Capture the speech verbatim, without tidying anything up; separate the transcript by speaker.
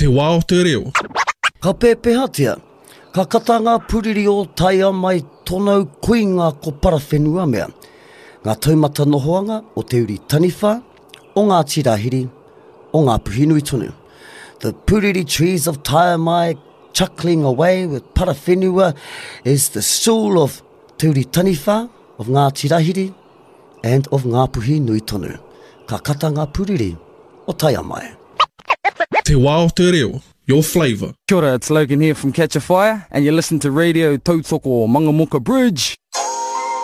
Speaker 1: Te wā o te reo.
Speaker 2: Ka pēpehatia, ka kata ngā puriri o taia mai tonau kuinga ko parawhenua mea. Ngā taumata nohoanga o te uri taniwha, o ngā tirahiri, o ngā puhinui tonu. The puriri trees of taia mai chuckling away with parawhenua is the stool of te uri taniwha, of ngā tirahiri, and of ngā puhinui tonu. Ka kata ngā puriri o taia mai.
Speaker 1: Te wā o te reo, your flavour.
Speaker 3: Kia ora, it's Logan here from Catch a Fire, and you listen to Radio Tautoko Mangamuka Bridge.